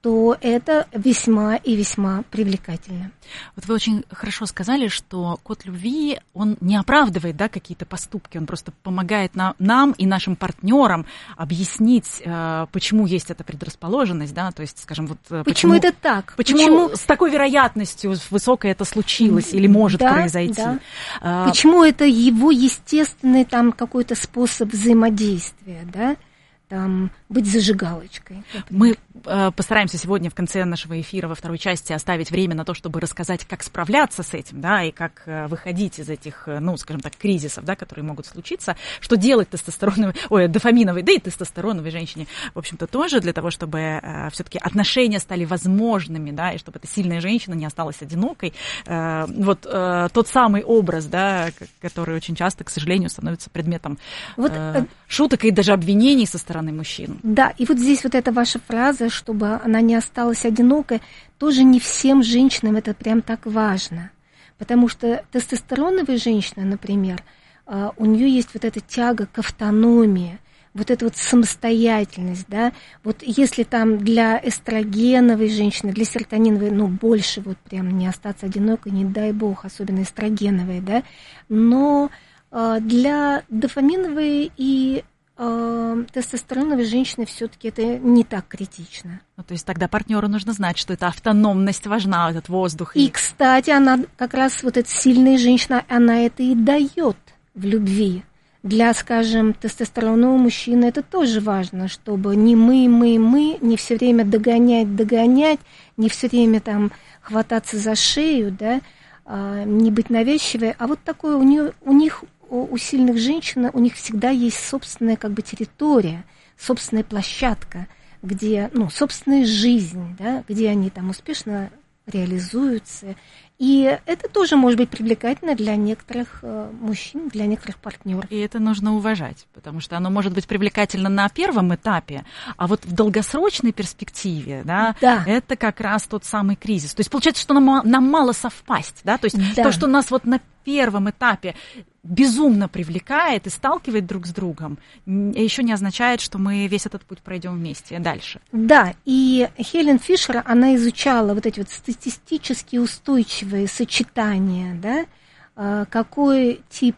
то это весьма и весьма привлекательно. Вот вы очень хорошо сказали, что код любви, он не оправдывает, да, какие-то поступки, он просто помогает нам, нам и нашим партнерам объяснить, э, почему есть эта предрасположенность, да, то есть, скажем, вот... Почему, почему это так? Почему, почему с такой вероятностью высокой это случилось или может да, произойти? Да. А, почему это его естественный там какой-то способ взаимодействия, да? Там, быть зажигалочкой. Мы э, постараемся сегодня в конце нашего эфира во второй части оставить время на то, чтобы рассказать, как справляться с этим, да, и как э, выходить из этих, э, ну, скажем так, кризисов, да, которые могут случиться, что делать тестостероновой, ой, дофаминовой, да и тестостероновой женщине, в общем-то, тоже для того, чтобы э, все-таки отношения стали возможными, да, и чтобы эта сильная женщина не осталась одинокой. Э, вот э, тот самый образ, да, который очень часто, к сожалению, становится предметом вот, э, шуток и даже обвинений со стороны мужчин. Да, и вот здесь вот эта ваша фраза, чтобы она не осталась одинокой, тоже не всем женщинам это прям так важно. Потому что тестостероновая женщина, например, у нее есть вот эта тяга к автономии, вот эта вот самостоятельность, да. Вот если там для эстрогеновой женщины, для серотониновой, ну, больше вот прям не остаться одинокой, не дай бог, особенно эстрогеновой, да. Но для дофаминовой и тестостероновой женщины все-таки это не так критично. Ну, то есть тогда партнеру нужно знать, что эта автономность важна, этот воздух. И, и кстати, она как раз, вот эта сильная женщина, она это и дает в любви. Для, скажем, тестостеронового мужчины это тоже важно, чтобы не мы, мы, мы, не все время догонять, догонять, не все время там хвататься за шею, да, не быть навязчивой, а вот такое у, нее, у них у сильных женщин, у них всегда есть собственная как бы территория, собственная площадка, где, ну, собственная жизнь, да, где они там успешно реализуются. И это тоже может быть привлекательно для некоторых э, мужчин, для некоторых партнеров. И это нужно уважать, потому что оно может быть привлекательно на первом этапе, а вот в долгосрочной перспективе, да, да. это как раз тот самый кризис. То есть получается, что нам, нам мало совпасть, да, то есть да. то, что нас вот на первом этапе безумно привлекает и сталкивает друг с другом, еще не означает, что мы весь этот путь пройдем вместе дальше. Да, и Хелен Фишер, она изучала вот эти вот статистически устойчивые сочетания, да, какой тип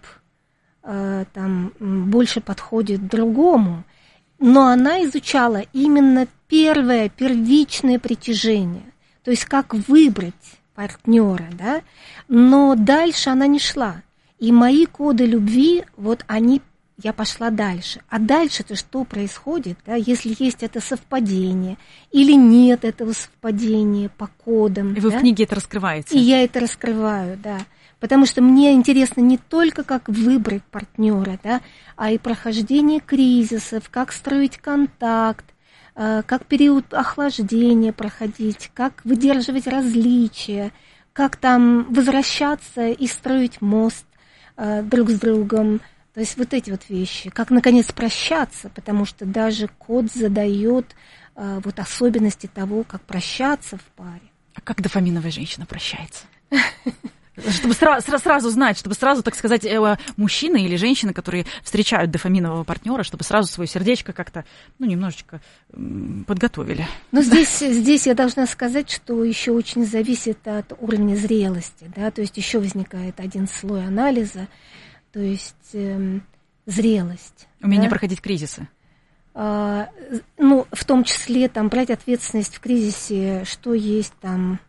там больше подходит другому, но она изучала именно первое, первичное притяжение, то есть как выбрать партнера, да, но дальше она не шла. И мои коды любви, вот они, я пошла дальше. А дальше-то что происходит, да, если есть это совпадение или нет этого совпадения по кодам. И вы да? в книге это раскрываете. И я это раскрываю, да. Потому что мне интересно не только, как выбрать партнера, да, а и прохождение кризисов, как строить контакт, как период охлаждения проходить, как выдерживать различия, как там возвращаться и строить мост э, друг с другом. То есть вот эти вот вещи. Как, наконец, прощаться, потому что даже код задает э, вот особенности того, как прощаться в паре. А как дофаминовая женщина прощается? Чтобы сразу, сразу знать, чтобы сразу, так сказать, мужчины или женщины, которые встречают дофаминового партнера, чтобы сразу свое сердечко как-то, ну, немножечко подготовили. Ну, здесь, здесь я должна сказать, что еще очень зависит от уровня зрелости, да, то есть еще возникает один слой анализа, то есть э, зрелость. Умение да? проходить кризисы. А, ну, в том числе там брать ответственность в кризисе, что есть там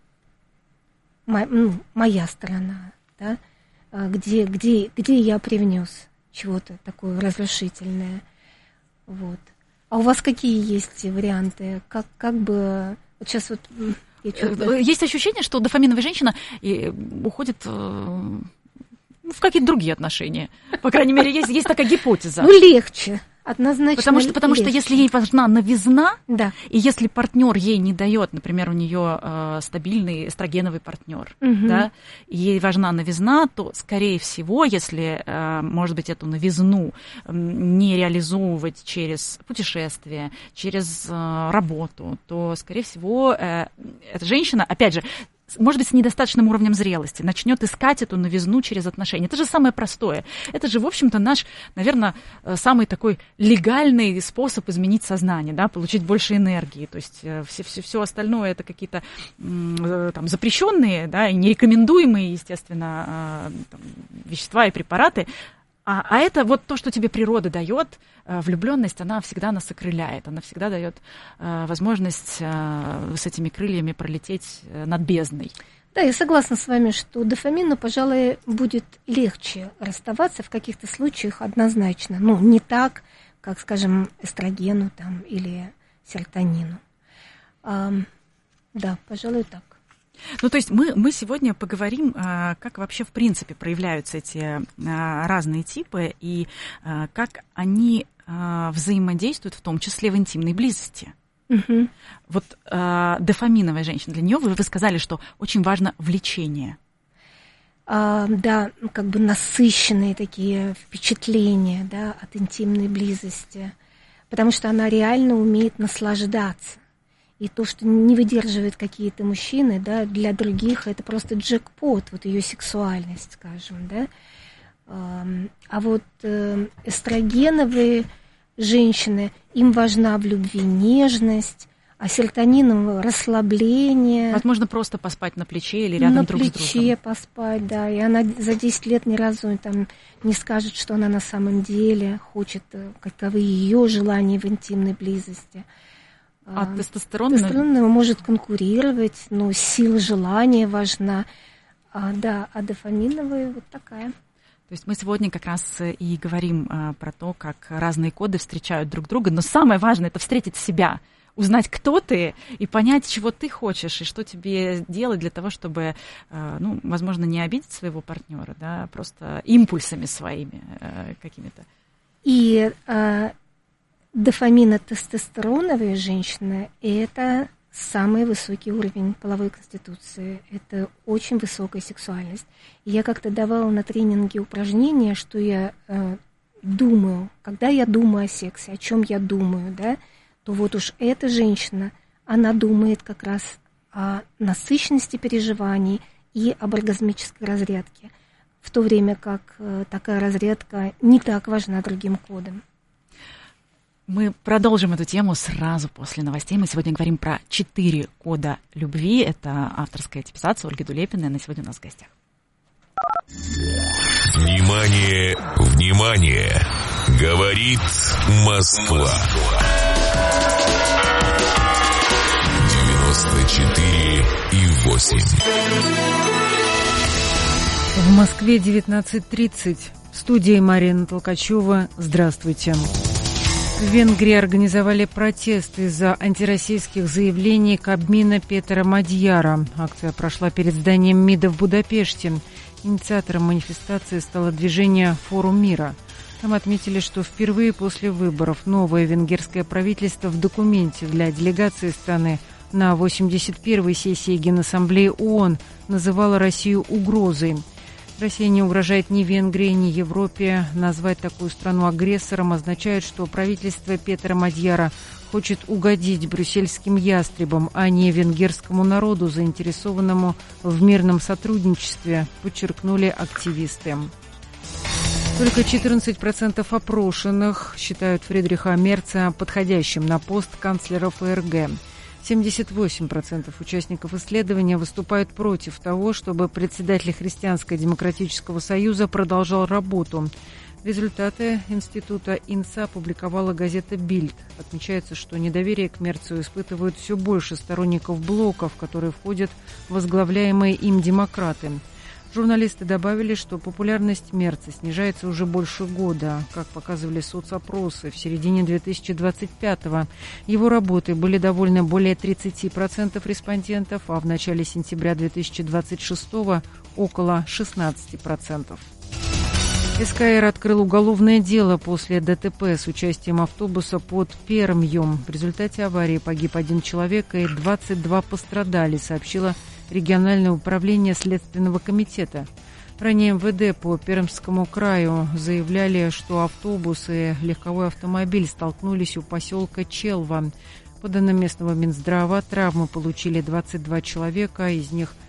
ну, моя сторона, да, где, где, где я привнес чего-то такое разрушительное. Вот. А у вас какие есть варианты? Как, как бы... Вот сейчас вот... Есть ощущение, что дофаминовая женщина уходит в какие-то другие отношения. По крайней мере, есть, есть такая гипотеза. Ну, легче. Однозначно. Потому что, потому что если ей важна новизна, да. и если партнер ей не дает, например, у нее э, стабильный эстрогеновый партнер, угу. да, и ей важна новизна, то, скорее всего, если, э, может быть, эту новизну э, не реализовывать через путешествие, через э, работу, то, скорее всего, э, эта женщина, опять же, может быть, с недостаточным уровнем зрелости, начнет искать эту новизну через отношения. Это же самое простое. Это же, в общем-то, наш, наверное, самый такой легальный способ изменить сознание, да, получить больше энергии. То есть все, все, все остальное это какие-то там, запрещенные, да, и нерекомендуемые, естественно, там, вещества и препараты. А, а это вот то, что тебе природа дает, влюбленность, она всегда нас окрыляет, она всегда дает э, возможность э, с этими крыльями пролететь над бездной. Да, я согласна с вами, что дофамину, пожалуй, будет легче расставаться в каких-то случаях однозначно. Ну, не так, как, скажем, эстрогену там, или серотонину. А, да, пожалуй, так. Ну, то есть мы, мы сегодня поговорим, как вообще в принципе проявляются эти разные типы и как они взаимодействуют, в том числе в интимной близости. Угу. Вот дофаминовая женщина, для нее вы, вы сказали, что очень важно влечение. А, да, как бы насыщенные такие впечатления, да, от интимной близости, потому что она реально умеет наслаждаться. И то, что не выдерживают какие-то мужчины, да, для других это просто джекпот, вот ее сексуальность, скажем, да. А вот эстрогеновые женщины, им важна в любви нежность, а серотониновое расслабление. Возможно, просто поспать на плече или рядом на друг с другом. На плече поспать, да. И она за десять лет ни разу там не скажет, что она на самом деле хочет, каковы ее желания в интимной близости. А тестостерон? Тестостерон может конкурировать, но сила желания важна. А, да, а дофаминовая вот такая. То есть мы сегодня как раз и говорим а, про то, как разные коды встречают друг друга, но самое важное – это встретить себя, узнать, кто ты, и понять, чего ты хочешь, и что тебе делать для того, чтобы, а, ну, возможно, не обидеть своего партнера, да, просто импульсами своими а, какими-то. И а, дофаминотестостероновые женщины – это самый высокий уровень половой конституции. Это очень высокая сексуальность. И я как-то давала на тренинге упражнения, что я э, думаю, когда я думаю о сексе, о чем я думаю, да, то вот уж эта женщина, она думает как раз о насыщенности переживаний и об оргазмической разрядке, в то время как э, такая разрядка не так важна другим кодам. Мы продолжим эту тему сразу после новостей. Мы сегодня говорим про четыре кода любви. Это авторская типизация Ольги Дулепиной. Она сегодня у нас в гостях. Внимание, внимание! Говорит Москва. девяносто четыре и восемь. В Москве девятнадцать тридцать. В студии Марина Толкачева. Здравствуйте. В Венгрии организовали протест из-за антироссийских заявлений Кабмина Петера Мадьяра. Акция прошла перед зданием МИДа в Будапеште. Инициатором манифестации стало движение «Форум мира». Там отметили, что впервые после выборов новое венгерское правительство в документе для делегации страны на восемьдесят первой сессии Генассамблеи ООН называло Россию угрозой. Россия не угрожает ни Венгрии, ни Европе. Назвать такую страну агрессором означает, что правительство Петера Мадьяра хочет угодить брюссельским ястребам, а не венгерскому народу, заинтересованному в мирном сотрудничестве, подчеркнули активисты. Только четырнадцать процентов опрошенных считают Фридриха Мерца подходящим на пост канцлера ФРГ. семьдесят восемь процентов участников исследования выступают против того, чтобы председатель Христианско-демократического союза продолжал работу. Результаты института ИНСА опубликовала газета «Бильд». Отмечается, что недоверие к Мерцу испытывают все больше сторонников блоков, в которые входят возглавляемые им демократы. Журналисты добавили, что популярность Мерца снижается уже больше года. Как показывали соцопросы, в середине две тысячи двадцать пятого его работы были довольны более тридцать процентов респондентов, а в начале сентября две тысячи двадцать шестого около шестнадцать процентов. СКР открыл уголовное дело после ДТП с участием автобуса под Пермью. В результате аварии погиб один человек и двадцать два пострадали, сообщило региональное управление Следственного комитета. Ранее МВД по Пермскому краю заявляли, что автобус и легковой автомобиль столкнулись у поселка Челва. По данным местного Минздрава, травмы получили двадцать два человека, из них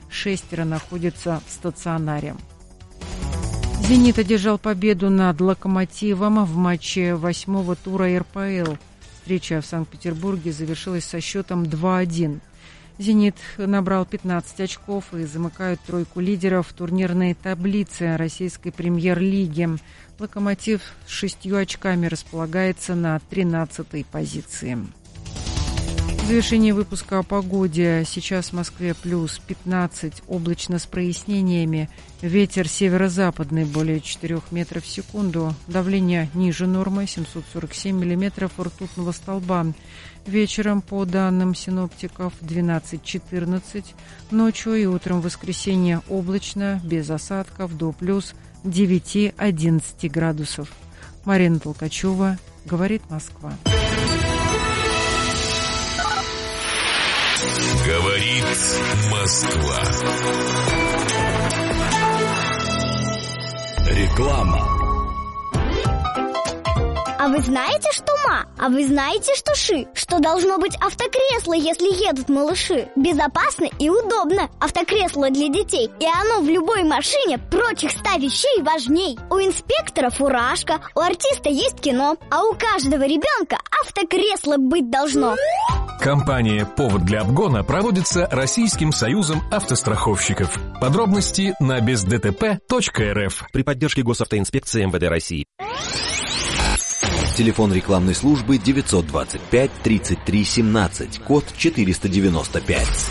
шестеро находятся в стационаре. «Зенит» одержал победу над «Локомотивом» в матче восьмого тура эр пэ эл. Встреча в Санкт-Петербурге завершилась со счетом два один. «Зенит» набрал пятнадцать очков и замыкает тройку лидеров в турнирной таблице российской премьер-лиги. «Локомотив» с шестью очками располагается на тринадцатой позиции. В завершении выпуска о погоде. Сейчас в Москве плюс пятнадцать, облачно с прояснениями. Ветер северо-западный более четырёх метров в секунду. Давление ниже нормы семьсот сорок семь миллиметров ртутного столба. Вечером, по данным синоптиков, двенадцать-четырнадцать. Ночью и утром в воскресенье облачно, без осадков, до плюс девять-одиннадцать градусов. Марина Толкачева, говорит Москва. Говорит Москва. Реклама. А вы знаете, что ма? А вы знаете, что ши? Что должно быть автокресло, если едут малыши? Безопасно и удобно. Автокресло для детей. И оно в любой машине прочих ста вещей важней. У инспектора фуражка, у артиста есть кино, а у каждого ребенка автокресло быть должно. Компания «Повод для обгона» проводится Российским союзом автостраховщиков. Подробности на без дэ тэ пэ точка эр эф. При поддержке Госавтоинспекции эм вэ дэ России. Телефон рекламной службы девятьсот двадцать пять тридцать три семнадцать, код четыреста девяносто пять.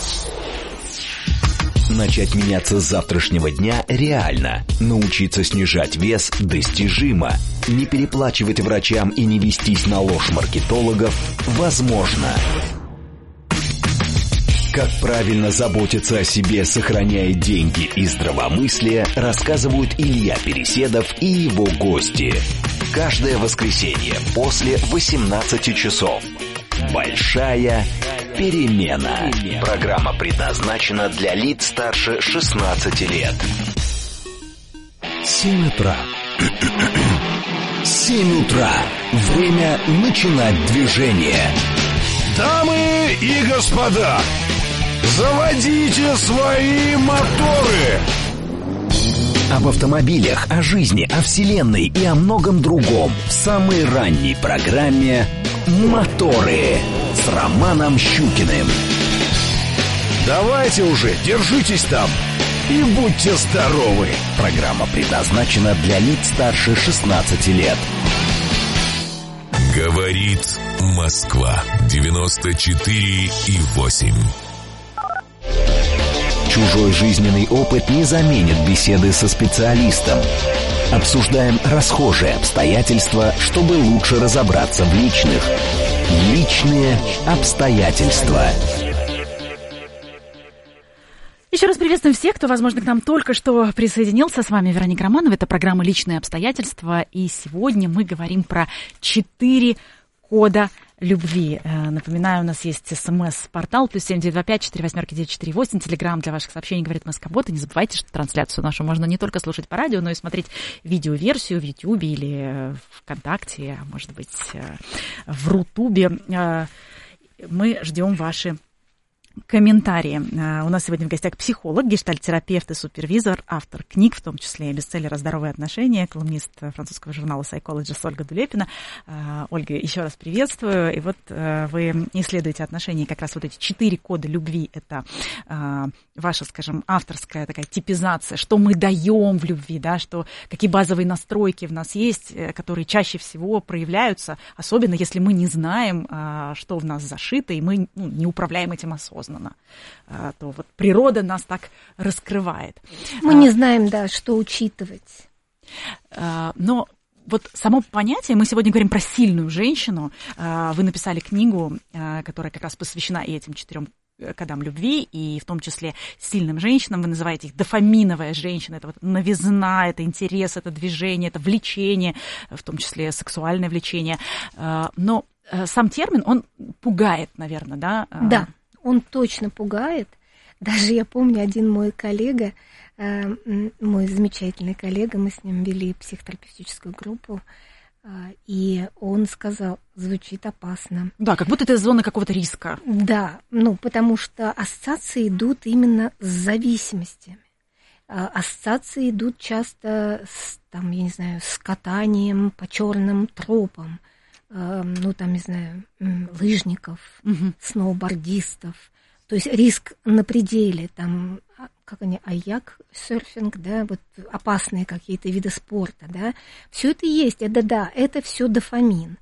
Начать меняться с завтрашнего дня реально. Научиться снижать вес достижимо. Не переплачивать врачам и не вестись на ложь маркетологов возможно. Как правильно заботиться о себе, сохраняя деньги и здравомыслие, рассказывают Илья Переседов и его гости. Каждое воскресенье после восемнадцати часов. Большая перемена. Программа предназначена для лиц старше шестнадцати лет. Семь утра. Семь утра. Время начинать движение. Дамы и господа, заводите свои моторы! Об автомобилях, о жизни, о вселенной и о многом другом в самой ранней программе «Моторы» с Романом Щукиным. Давайте уже, держитесь там и будьте здоровы. Программа предназначена для лиц старше шестнадцати лет. Говорит Москва. девяносто четыре и восемь. Чужой жизненный опыт не заменит беседы со специалистом. Обсуждаем расхожие обстоятельства, чтобы лучше разобраться в личных. Личные обстоятельства. Еще раз приветствуем всех, кто, возможно, к нам только что присоединился. С вами Вероника Романова. Это программа «Личные обстоятельства». И сегодня мы говорим про четыре кода любви. Напоминаю, у нас есть смс-портал плюс семь девять два пять четыре восемь девять четыре восемь. Телеграм для ваших сообщений говорит Москобот. И не забывайте, что трансляцию нашу можно не только слушать по радио, но и смотреть видеоверсию в Ютьюбе или ВКонтакте, а может быть в Рутубе. Мы ждем ваши комментарии. У нас сегодня в гостях психолог, гештальт-терапевт и супервизор, автор книг, в том числе бестселлера «Здоровые отношения», колумнист французского журнала Psychologist Ольга Дулепина. Ольга, еще раз приветствую. И вот вы исследуете отношения, как раз вот эти четыре кода любви. Это ваша, скажем, авторская такая типизация, что мы даем в любви, да, что, какие базовые настройки в нас есть, которые чаще всего проявляются, особенно если мы не знаем, что в нас зашито, и мы ну, не управляем этим осознанно. То вот природа нас так раскрывает. Мы не знаем, да, что учитывать. Но вот само понятие, мы сегодня говорим про сильную женщину. Вы написали книгу, которая как раз посвящена и этим четырем кодам любви, и в том числе сильным женщинам. Вы называете их дофаминовая женщина. Это вот новизна, это интерес, это движение, это влечение, в том числе сексуальное влечение. Но сам термин, он пугает, наверное, да? Да. Он точно пугает. Даже я помню, один мой коллега, мой замечательный коллега, мы с ним вели психотерапевтическую группу, И он сказал, звучит опасно. Да, как будто это зона какого-то риска. Да, ну, потому что ассоциации идут именно с зависимостями. Ассоциации идут часто с, там, я не знаю, с катанием по черным тропам, ну, там, не знаю, лыжников, угу. сноубордистов. То есть риск на пределе, там, как они, аяк, серфинг, да, вот опасные какие-то виды спорта, да, все это есть, это да, это все дофамин.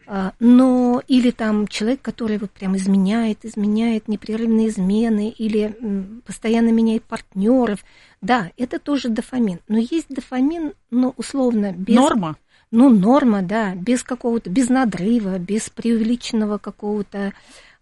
Но или там человек, который вот прям изменяет, изменяет, непрерывные измены, или постоянно меняет партнеров, да, это тоже дофамин. Но есть дофамин, ну, условно, без... Норма? Ну, норма, да, без какого-то, без надрыва, без преувеличенного какого-то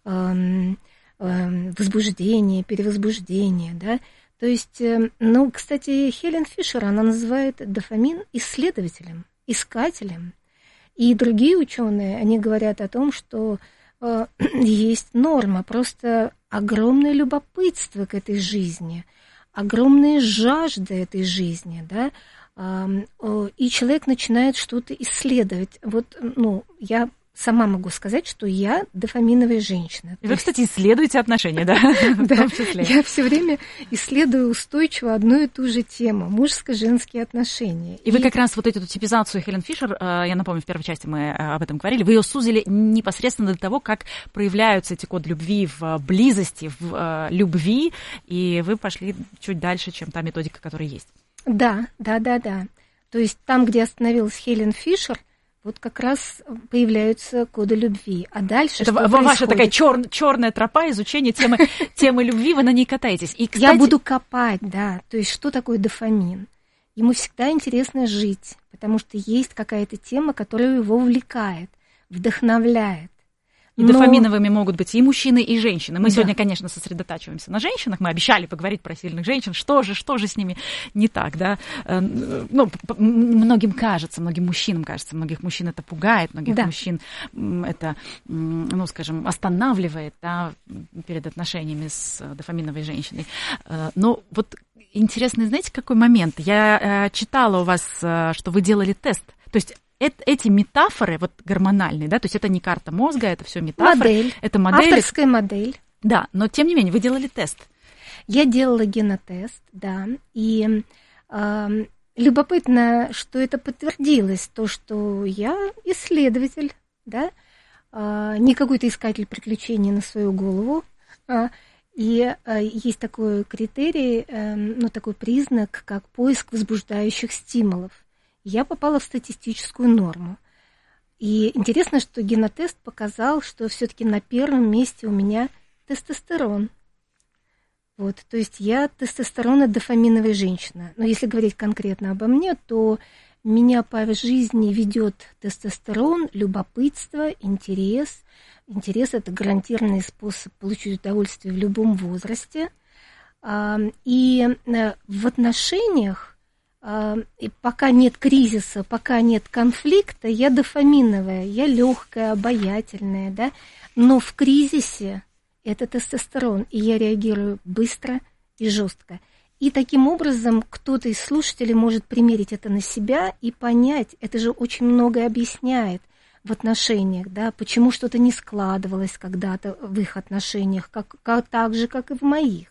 эм, эм, возбуждения, перевозбуждения, да. То есть, ну, кстати, Хелен Фишер, она называет дофамин исследователем, искателем. И другие ученые, они говорят о том, что э, есть норма, просто огромное любопытство к этой жизни, огромная жажда этой жизни, да, э, э, и человек начинает что-то исследовать. Вот, ну, я... Сама могу сказать, что я дофаминовая женщина. И вы, кстати, исследуете отношения, да? Да, я все время исследую устойчиво одну и ту же тему – мужско-женские отношения. И вы как раз вот эту типизацию Хелен Фишер, я напомню, в первой части мы об этом говорили, вы ее сузили непосредственно до того, как проявляются эти коды любви в близости, в любви, и вы пошли чуть дальше, чем та методика, которая есть. Да, да, да, да. То есть там, где остановилась Хелен Фишер, вот как раз появляются коды любви. А дальше это что ваша происходит? Такая чер, черная тропа изучения темы, темы любви, вы на ней катаетесь. И, кстати... Я буду копать, да. То есть что такое дофамин? Ему всегда интересно жить, потому что есть какая-то тема, которая его увлекает, вдохновляет. И Но... дофаминовыми могут быть и мужчины, и женщины. Мы да. сегодня, конечно, сосредотачиваемся на женщинах. Мы обещали поговорить про сильных женщин. Что же, что же с ними не так, да? Ну, многим кажется, многим мужчинам кажется, многих мужчин это пугает, многих да. мужчин это, ну, скажем, останавливает, да, перед отношениями с дофаминовой женщиной. Но вот интересный, знаете, какой момент? Я читала у вас, что вы делали тест. То есть эти метафоры, вот гормональные, да, то есть это не карта мозга, это все метафоры. Модель. Это модель. Авторская модель. Да, но тем не менее, вы делали тест. Я делала генотест, да, и э, любопытно, что это подтвердилось, то, что я исследователь, да, э, не какой-то искатель приключений на свою голову, э, и э, есть такой критерий, э, ну, такой признак, как поиск возбуждающих стимулов. Я попала в статистическую норму. И интересно, что генотест показал, что все-таки на первом месте у меня тестостерон. Вот, то есть я тестостеронно-дофаминовая женщина. Но если говорить конкретно обо мне, то меня по жизни ведет тестостерон, любопытство, интерес. Интерес – это гарантированный способ получить удовольствие в любом возрасте. И в отношениях, и пока нет кризиса, пока нет конфликта, я дофаминовая, я легкая, обаятельная, да, но в кризисе это тестостерон, и я реагирую быстро и жестко. И таким образом кто-то из слушателей может примерить это на себя и понять, это же очень многое объясняет в отношениях, да, почему что-то не складывалось когда-то в их отношениях, как, как, так же, как и в моих.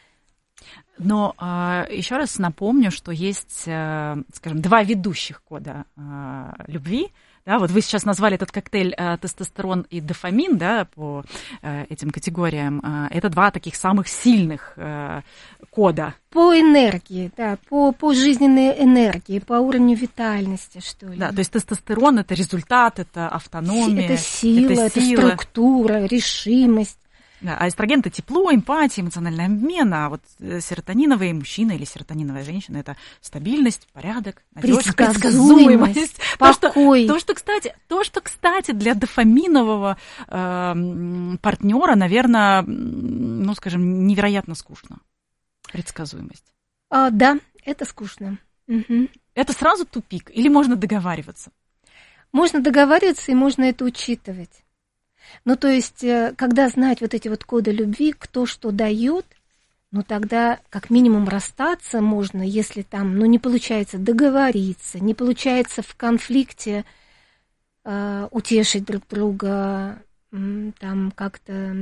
Но э, еще раз напомню, что есть, э, скажем, два ведущих кода э, любви. Да, вот вы сейчас назвали этот коктейль э, тестостерон и дофамин, да, по э, этим категориям. Э, это два таких самых сильных э, кода. По энергии, да, по, по жизненной энергии, по уровню витальности, что ли. Да, то есть тестостерон – это результат, это автономия. Это сила, это, сила. это структура, решимость. Да, а эстроген – это тепло, эмпатия, эмоциональный обмен, а вот серотониновый мужчина или серотониновая женщина – это стабильность, порядок, надежность, предсказуемость. Покой. То, что, то, что, кстати, то, что, кстати, для дофаминового э, партнера, наверное, ну, скажем, невероятно скучно. Предсказуемость. А, да, это скучно. Угу. Это сразу тупик или можно договариваться? Можно договариваться и можно это учитывать. Ну, то есть, когда знать вот эти вот коды любви, кто что дает, ну, тогда как минимум расстаться можно, если там, ну, не получается договориться, не получается в конфликте э, утешить друг друга, э, там как-то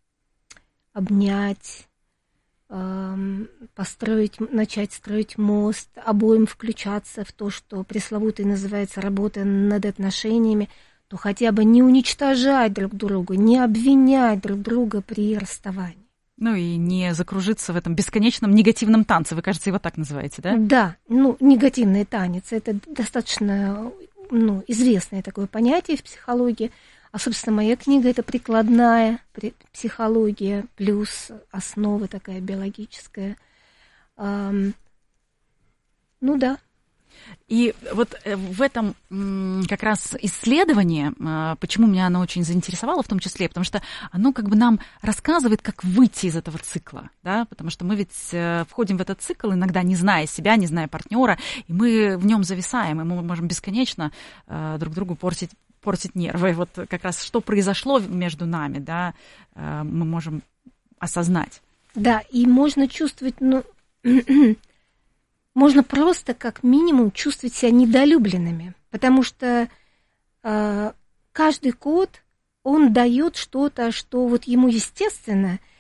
обнять, э, построить, начать строить мост, обоим включаться в то, что пресловутый называется работа над отношениями, то хотя бы не уничтожать друг друга, не обвинять друг друга при расставании. Ну и не закружиться в этом бесконечном негативном танце. Вы, кажется, его так называете, да? Да, ну, негативный танец – это достаточно, ну, известное такое понятие в психологии. А, собственно, моя книга – это прикладная психология плюс основа такая биологическая. Ну да. И вот в этом как раз исследовании, почему меня оно очень заинтересовало в том числе, потому что оно как бы нам рассказывает, как выйти из этого цикла, да, потому что мы ведь входим в этот цикл, иногда не зная себя, не зная партнера, и мы в нем зависаем, и мы можем бесконечно друг другу портить, портить нервы. Вот как раз что произошло между нами, да, мы можем осознать. Да, и можно чувствовать, ну... Можно просто, как минимум, чувствовать себя недолюбленными, потому что э, каждый кот, он дает что-то, что вот ему естественно,